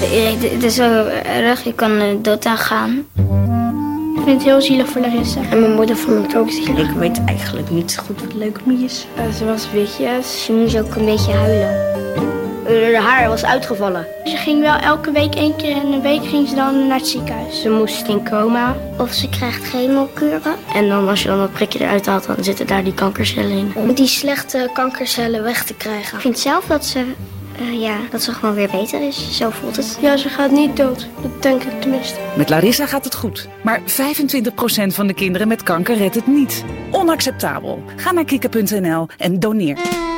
Het is zo erg, je kan dood aan gaan. Ik vind het heel zielig voor Larissa. En mijn moeder vond het ook zielig. Ik weet eigenlijk niet zo goed wat leukemie is. Ze was witjes. Ze moest ook een beetje huilen. Haar haar was uitgevallen. Ze ging wel elke week 1 keer in de week ging ze dan naar het ziekenhuis. Ze moest in coma. Of ze krijgt chemokuren. En dan als je dan dat prikje eruit haalt, dan zitten daar die kankercellen in. Om die slechte kankercellen weg te krijgen. Ik vind zelf dat ze, dat ze gewoon weer beter is. Zo voelt het. Ja, ze gaat niet dood. Dat denk ik tenminste. Met Larissa gaat het goed. Maar 25% van de kinderen met kanker redt het niet. Onacceptabel. Ga naar kikker.nl en doneer.